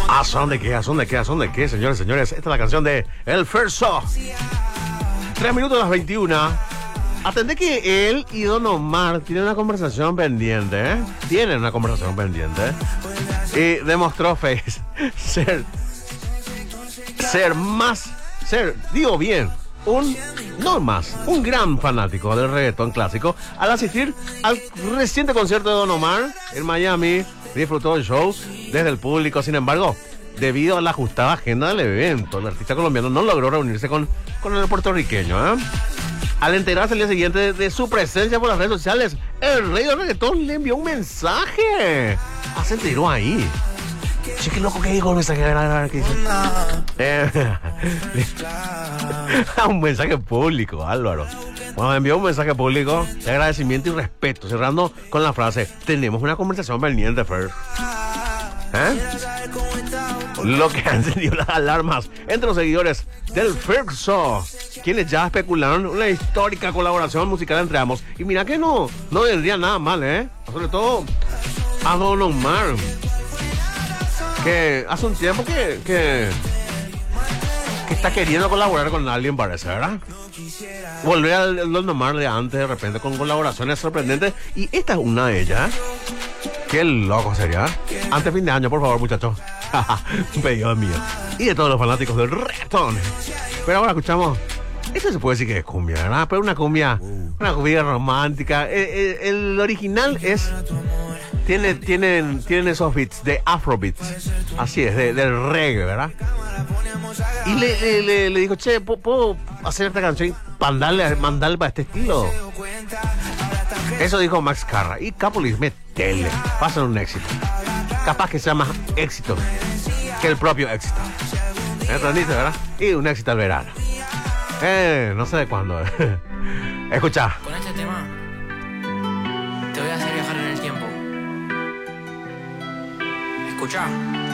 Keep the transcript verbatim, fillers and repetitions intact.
¿A son de qué? ¿A son de qué? ¿A son de qué, señores, señores? Esta es la canción de El Ferso. Tres minutos a las veintiuna. Atendé que él y Don Omar tienen una conversación pendiente, ¿eh? Tienen una conversación pendiente. Y demostró Face ser... Ser más... Ser, digo bien, un... No más, un gran fanático del reggaetón clásico al asistir al reciente concierto de Don Omar en Miami. Disfrutó el show desde el público. Sin embargo, debido a la ajustada agenda del evento, el artista colombiano no logró reunirse con, con el puertorriqueño, ¿eh? Al enterarse el día siguiente de, de su presencia por las redes sociales, el rey del reggaetón le envió un mensaje. Ah, se enteró ahí. Che, qué loco que dijo el mensaje. A ver, a ver, ¿qué dice? Eh, un mensaje público, Álvaro. Bueno, envió un mensaje público de agradecimiento y respeto, cerrando con la frase: tenemos una conversación pendiente, Fer. ¿Eh? Lo que ha encendido las alarmas entre los seguidores del Ferso, quienes ya especularon una histórica colaboración musical entre ambos. Y mira que no, no vendría nada mal, ¿eh? Sobre todo a Don Omar, que hace un tiempo que, que, que está queriendo colaborar con alguien, parece, ¿verdad? Volver al, al Don Omar de antes, de repente, con colaboraciones sorprendentes. Y esta es una de ellas. Qué loco sería. Antes fin de año, por favor, muchachos. Un pedido mío. Y de todos los fanáticos del reggaetón. Pero ahora escuchamos. Esto se puede decir que es cumbia, ¿verdad? Pero una cumbia, una cumbia romántica. El, el, el original es... Tiene, tienen, tienen esos beats de Afrobeats. Así es, de, del reggae, ¿verdad? Y le, le, le, le dijo, che, ¿puedo hacer esta canción para mandarle, mandarle para este estilo? Eso dijo Max Carra. Y Capolis, metele. Va a ser un éxito. Capaz que sea más éxito que el propio éxito. ¿Entendiste, verdad? Y un éxito al verano. Eh, no sé de cuándo. Escucha. Con este tema te voy a hacer viajar en el tiempo. Escucha.